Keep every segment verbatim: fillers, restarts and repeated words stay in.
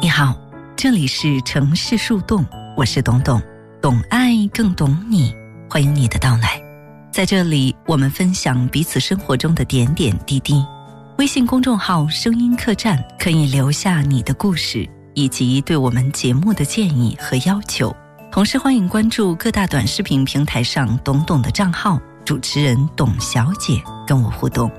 你好，这里是城市树洞，我是董董，懂爱更懂你，欢迎你的到来。在这里，我们分享彼此生活中的点点滴滴。微信公众号声音客栈可以留下你的故事以及对我们节目的建议和要求，同时欢迎关注各大短视频平台上董董的账号，主持人董小姐跟我互动。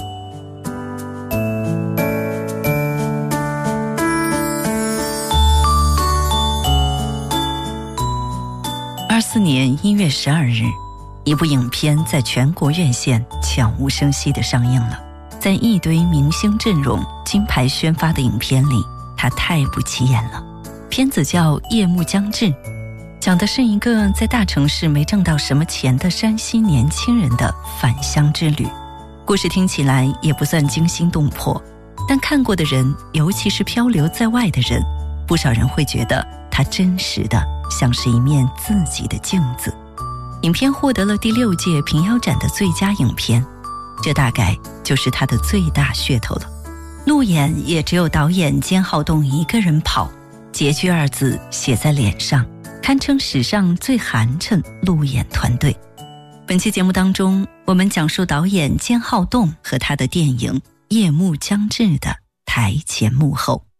二四年一月十二日，一部影片在全国院线悄无声息地上映了。在一堆明星阵容金牌宣发的影片里，它太不起眼了。片子叫《夜幕将至》，讲的是一个在大城市没挣到什么钱的山西年轻人的返乡之旅。故事听起来也不算惊心动魄，但看过的人，尤其是漂流在外的人，不少人会觉得它真实的像是一面自己的镜子。影片获得了第六届平遥展的最佳影片，这大概就是它的最大噱头了。路演也只有导演兼浩栋一个人跑，拮据二字写在脸上，堪称史上最寒碜路演团队。本期节目当中，我们讲述导演兼浩栋和他的电影《夜幕将至》的台前幕后。